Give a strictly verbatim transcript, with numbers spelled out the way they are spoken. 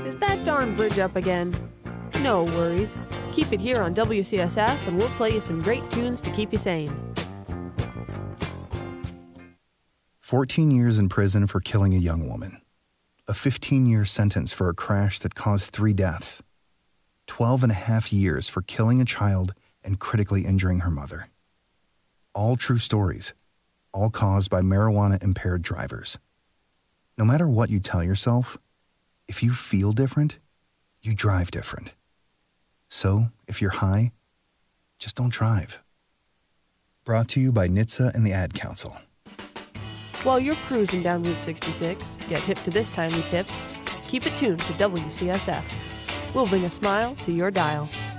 Is that darn bridge up again? No worries. Keep it here on W C S F and we'll play you some great tunes to keep you sane. fourteen years in prison for killing a young woman. A fifteen-year sentence for a crash that caused three deaths. twelve and a half years for killing a child and critically injuring her mother. All true stories, all caused by marijuana-impaired drivers. No matter what you tell yourself, if you feel different, you drive different. So, if you're high, just don't drive. Brought to you by N H T S A and the Ad Council. While you're cruising down Route sixty-six, get hip to this timely tip. Keep it tuned to W C S F. We'll bring a smile to your dial.